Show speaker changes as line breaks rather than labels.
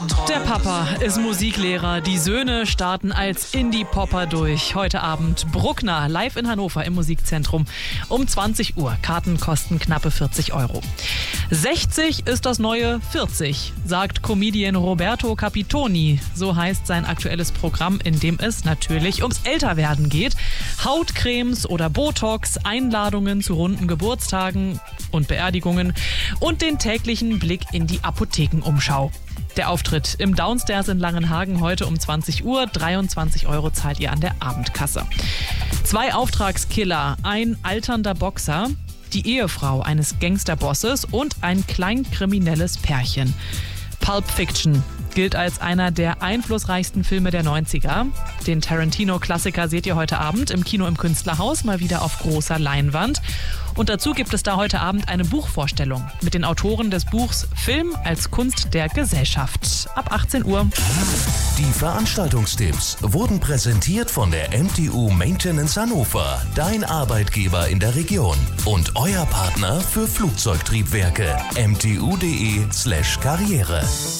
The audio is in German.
Der Papa ist Musiklehrer, die Söhne starten als Indie-Popper durch. Heute Abend Bruckner live in Hannover im Musikzentrum um 20 Uhr. Karten kosten knappe 40 €. 60 ist das neue 40, sagt Comedian Roberto Capitoni. So heißt sein aktuelles Programm, in dem es natürlich ums Älterwerden geht. Hautcremes oder Botox, Einladungen zu runden Geburtstagen und Beerdigungen und den täglichen Blick in die Apothekenumschau. Der Auftritt im Downstairs in Langenhagen heute um 20 Uhr. 23 € zahlt ihr an der Abendkasse. 2 Auftragskiller, ein alternder Boxer, die Ehefrau eines Gangsterbosses und ein kleinkriminelles Pärchen. Pulp Fiction gilt als einer der einflussreichsten Filme der 90er. Den Tarantino-Klassiker seht ihr heute Abend im Kino im Künstlerhaus, mal wieder auf großer Leinwand. Und dazu gibt es da heute Abend eine Buchvorstellung mit den Autoren des Buchs Film als Kunst der Gesellschaft. Ab 18 Uhr.
Die Veranstaltungstipps wurden präsentiert von der MTU Maintenance Hannover, dein Arbeitgeber in der Region und euer Partner für Flugzeugtriebwerke. mtu.de/karriere.